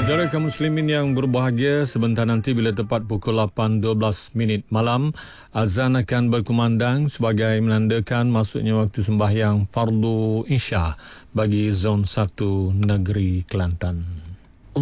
Saudara kaum muslimin yang berbahagia, sebentar nanti bila tepat pukul 8.12 malam, azan akan berkumandang sebagai menandakan masuknya waktu sembahyang fardu Isya bagi Zon 1 Negeri Kelantan.